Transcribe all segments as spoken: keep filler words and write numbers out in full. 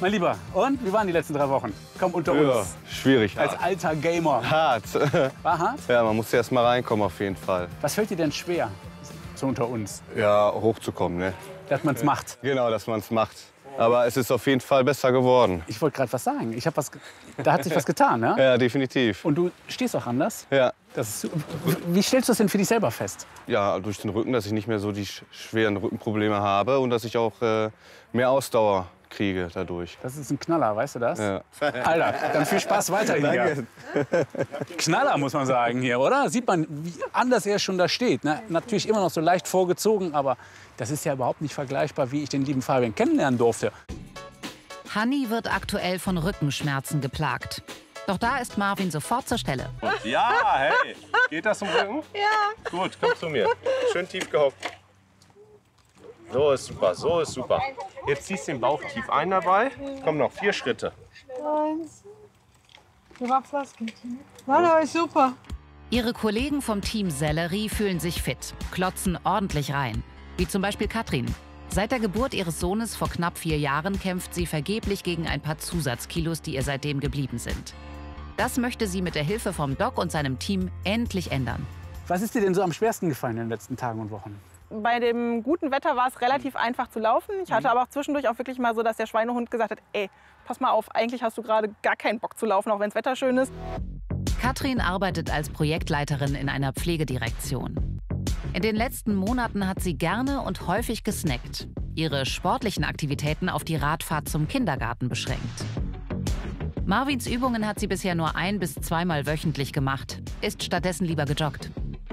Mein Lieber, und wie waren die letzten drei Wochen? Komm unter Ja, uns. schwierig. Als alter Gamer. Hart. War hart? Ja, man muss erst mal reinkommen auf jeden Fall. Was fällt dir denn schwer, so unter uns? Ja, hochzukommen, ne? Dass man es macht. Genau, dass man es macht. Aber es ist auf jeden Fall besser geworden. Ich wollte gerade was sagen. Ich hab was, da hat sich was getan, ne? Ja, definitiv. Und du stehst auch anders? Ja. Das ist, su- wie stellst du das denn für dich selber fest? Ja, durch den Rücken, dass ich nicht mehr so die sch- schweren Rückenprobleme habe und dass ich auch äh, mehr Ausdauer kriege dadurch. Das ist ein Knaller, weißt du das? Ja. Alter, dann viel Spaß weiterhin hier. Knaller, muss man sagen hier, oder? Sieht man, wie anders er schon da steht. Ne? Natürlich immer noch so leicht vorgezogen, aber das ist ja überhaupt nicht vergleichbar, wie ich den lieben Fabian kennenlernen durfte. Hanni wird aktuell von Rückenschmerzen geplagt. Doch da ist Marvin sofort zur Stelle. Ja, hey. Geht das im Rücken? Ja. Gut, komm zu mir. Schön tief gehockt. So ist super, so ist super. Jetzt ziehst du den Bauch tief ein dabei. Komm noch, vier Schritte. Eins. Du machst was, Kind. Nein, aber ist super. Ihre Kollegen vom Team Sellerie fühlen sich fit, klotzen ordentlich rein. Wie zum Beispiel Katrin. Seit der Geburt ihres Sohnes vor knapp vier Jahren kämpft sie vergeblich gegen ein paar Zusatzkilos, die ihr seitdem geblieben sind. Das möchte sie mit der Hilfe vom Doc und seinem Team endlich ändern. Was ist dir denn so am schwersten gefallen in den letzten Tagen und Wochen? Bei dem guten Wetter war es relativ einfach zu laufen. Ich hatte aber auch zwischendurch auch wirklich mal so, dass der Schweinehund gesagt hat, ey, pass mal auf, eigentlich hast du gerade gar keinen Bock zu laufen, auch wenn das Wetter schön ist. Katrin arbeitet als Projektleiterin in einer Pflegedirektion. In den letzten Monaten hat sie gerne und häufig gesnackt, ihre sportlichen Aktivitäten auf die Radfahrt zum Kindergarten beschränkt. Marvins Übungen hat sie bisher nur ein- bis zweimal wöchentlich gemacht, ist stattdessen lieber gejoggt.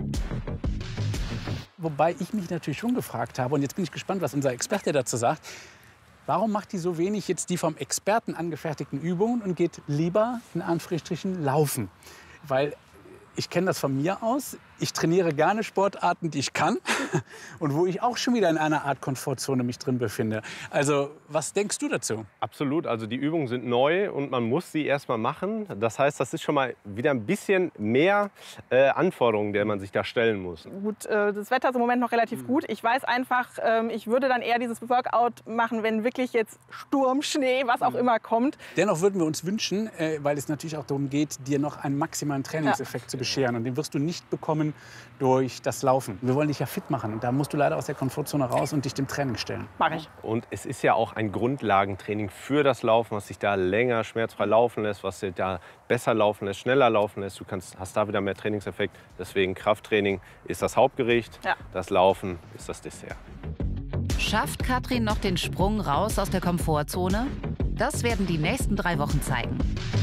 Wobei ich mich natürlich schon gefragt habe, und jetzt bin ich gespannt, was unser Experte dazu sagt, warum macht die so wenig jetzt die vom Experten angefertigten Übungen und geht lieber in Anführungsstrichen laufen? Weil ich kenne das von mir aus. Ich trainiere gerne Sportarten, die ich kann und wo ich auch schon wieder in einer Art Komfortzone mich drin befinde. Also, was denkst du dazu? Absolut, also die Übungen sind neu und man muss sie erst mal machen. Das heißt, das ist schon mal wieder ein bisschen mehr äh, Anforderungen, der man sich da stellen muss. Gut, äh, das Wetter ist im Moment noch relativ gut. Ich weiß einfach, ähm, ich würde dann eher dieses Workout machen, wenn wirklich jetzt Sturm, Schnee, was auch immer kommt. Dennoch würden wir uns wünschen, äh, weil es natürlich auch darum geht, dir noch einen maximalen Trainingseffekt Ja. zu bescheren. Und den wirst du nicht bekommen durch das Laufen. Wir wollen dich ja fit machen. Und da musst du leider aus der Komfortzone raus und dich dem Training stellen. Mach ich. Und es ist ja auch ein Grundlagentraining für das Laufen, was sich da länger schmerzfrei laufen lässt, was sich da besser laufen lässt, schneller laufen lässt. Du kannst, hast da wieder mehr Trainingseffekt. Deswegen Krafttraining ist das Hauptgericht, Ja. das Laufen ist das Dessert. Schafft Katrin noch den Sprung raus aus der Komfortzone? Das werden die nächsten drei Wochen zeigen.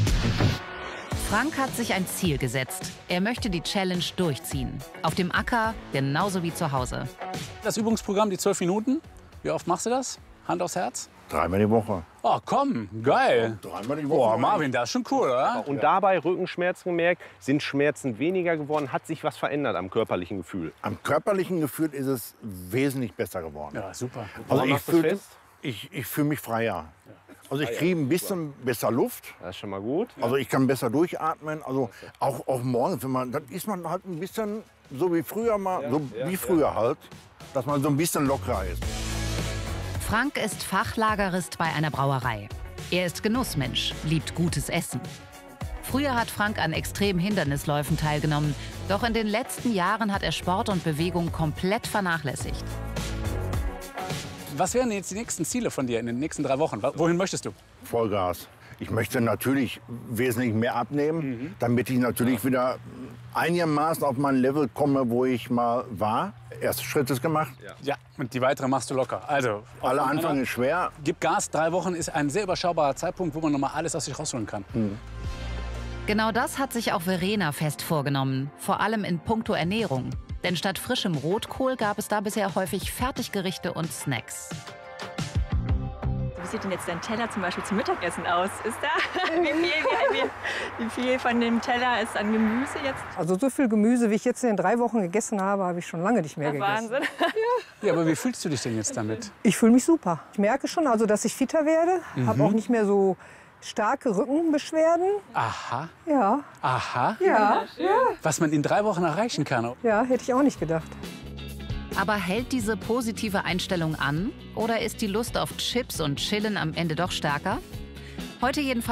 Frank hat sich ein Ziel gesetzt. Er möchte die Challenge durchziehen. Auf dem Acker genauso wie zu Hause. Das Übungsprogramm, die zwölf Minuten. Wie oft machst du das? Hand aufs Herz? Dreimal die Woche. Oh, komm, geil. Dreimal die Woche. Boah, Marvin, das ist schon cool, oder? Und dabei Rückenschmerzen gemerkt, sind Schmerzen weniger geworden, hat sich was verändert am körperlichen Gefühl. Am körperlichen Gefühl ist es wesentlich besser geworden. Ja, super. Also Woran ich machst du's fühle fest? ich, ich fühl mich freier. Also ich kriege ein bisschen besser Luft. Das ist schon mal gut. Also ich kann besser durchatmen. Also auch, auch morgens, wenn man, dann ist man halt ein bisschen so wie früher mal, so wie früher halt, dass man so ein bisschen lockerer ist. Frank ist Fachlagerist bei einer Brauerei. Er ist Genussmensch, liebt gutes Essen. Früher hat Frank an extremen Hindernisläufen teilgenommen. Doch in den letzten Jahren hat er Sport und Bewegung komplett vernachlässigt. Was wären jetzt die nächsten Ziele von dir in den nächsten drei Wochen? Wohin möchtest du? Vollgas. Ich möchte natürlich wesentlich mehr abnehmen, damit ich natürlich wieder einigermaßen auf mein Level komme, wo ich mal war. Erste Schritt ist gemacht. Ja, und die weitere machst du locker. Also, Alle Anfang ist schwer. Gib Gas. Drei Wochen ist ein sehr überschaubarer Zeitpunkt, wo man noch mal alles aus sich rausholen kann. Genau das hat sich auch Verena fest vorgenommen, vor allem in puncto Ernährung. Denn statt frischem Rotkohl gab es da bisher häufig Fertiggerichte und Snacks. Wie sieht denn jetzt dein Teller zum Beispiel zum Mittagessen aus? Ist da? Wie viel, wie, wie viel von dem Teller ist an Gemüse jetzt? Also so viel Gemüse, wie ich jetzt in den drei Wochen gegessen habe, habe ich schon lange nicht mehr gegessen. Wahnsinn. Ja, aber wie fühlst du dich denn jetzt damit? Ich fühle mich super. Ich merke schon, also, dass ich fitter werde. Habe auch nicht mehr so starke Rückenbeschwerden. Aha, Ja, aha. ja, Was man in drei Wochen erreichen kann. ja, hätte ich auch nicht gedacht. Aber hält diese positive Einstellung an? Oder ist die Lust auf Chips und Chillen am Ende doch stärker? Heute jedenfalls